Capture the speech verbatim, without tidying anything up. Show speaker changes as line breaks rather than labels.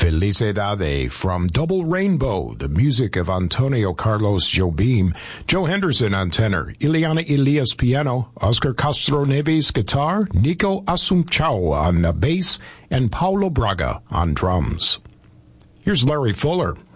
Felicidade from Double Rainbow, the music of Antonio Carlos Jobim, Joe Henderson on tenor, Ileana Elias piano, Oscar Castro Neves guitar, Nico Assumpção on the bass, and Paulo Braga on drums. Here's Larry Fuller